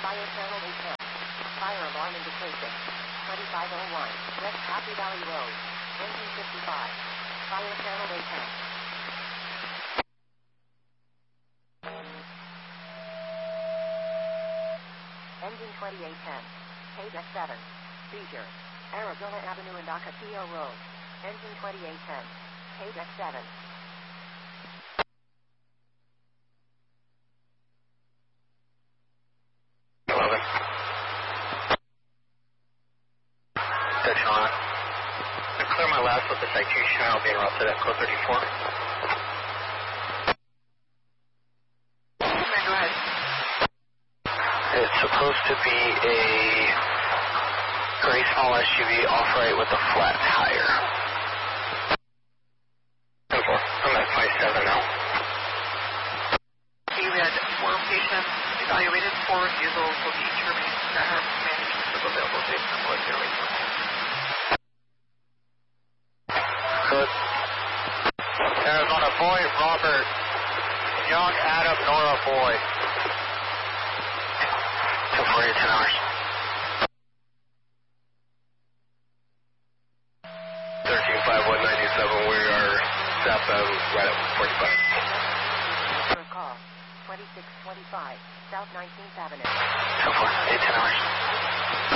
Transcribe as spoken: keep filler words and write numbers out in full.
Fire channel eight ten. Fire alarm indication. twenty-five oh one. West Happy Valley Road. Engine fifty-five. Fire channel eight ten. Engine twenty-eight ten. Page X seven. Seizure. Arizona Avenue and Ocotillo Road. Engine twenty-eight ten. Page X seven. eleven. Section on. I clear my last with the citation. I'll be en route to that code thirty-four. Okay, go ahead. It's supposed to be a gray small S U V off-right with a flat tire. ten four. I'm at five seven now. Okay, we had four patients evaluated, four refusals will be terminated that have management of available based on what zero eight four. Good. Arizona Boy, Robert. Young, Adam, Nora Boy. ten forty, ten hours. thirteen five one ninety-seven, we are southbound right at forty-five. For call. twenty-six twenty-five. South nineteenth Avenue. ten four, eight, ten hours.